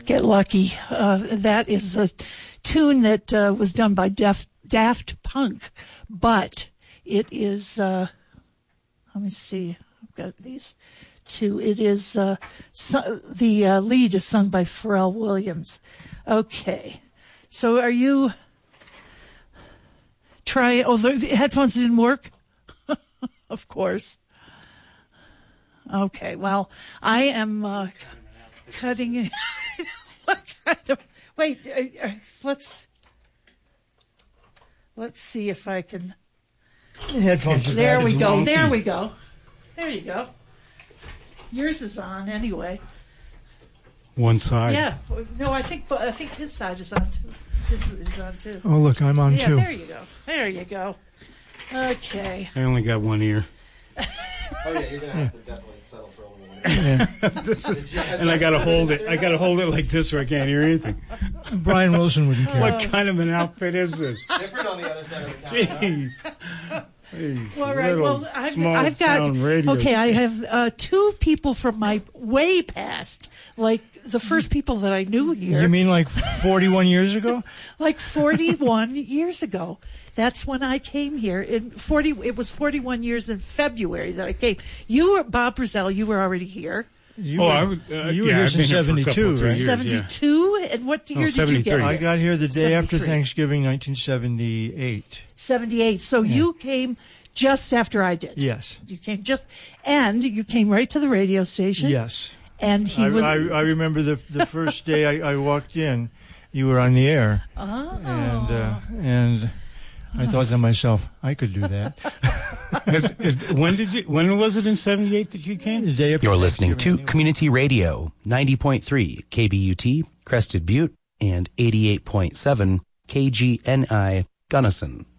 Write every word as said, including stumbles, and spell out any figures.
Get Lucky. Uh, that is a tune that uh, was done by Def, Daft Punk, but it is, uh, let me see, I've got these two. It is, uh, so, the uh, lead is sung by Pharrell Williams. Okay. So are you trying, oh, the headphones didn't work? Of course. Okay, well, I am uh, cutting it. What kind of, wait, uh, uh, let's let's see if I can. The headphones. There we go. Wonky. There we go. There you go. Yours is on anyway. One side. Yeah. No, I think I think his side is on too. His is on too. Oh, look, I'm on yeah, too. Yeah, there you go. There you go. Okay. I only got one ear. Oh yeah, you're gonna have yeah. to definitely settle for only one. Yeah. is, and I gotta hold it. I gotta hold it like this, so I can't hear anything. Brian Wilson wouldn't care. What kind of an outfit is this? Different on the other side of the counter. Jeez. Hey, well, right. Well, I've, small I've got radio. Okay. I have uh, two people from my way past, like the first people that I knew here. You mean like forty-one years ago? Like forty-one years ago. That's when I came here. In forty, it was forty-one years in February that I came. You were Bob Brazell. You were already here. You oh, were, I was, uh, you were yeah, here I've since seventy-two, right? seventy-two, yeah. And what year oh, did you get here? I got here the day after seventy-three. Thanksgiving, nineteen seventy-eight. seventy-eight. So yeah. You came just after I did. Yes. You came just, and you came right to the radio station. Yes. And he I, was. I, I remember the the first day I, I walked in, you were on the air. Oh. And uh, and I thought to myself, I could do that. is, is, when did you? When was it in seventy-eight that you came? The day after You're listening to anyway. Community Radio, ninety point three K B U T, Crested Butte, and eighty-eight point seven K G N I, Gunnison.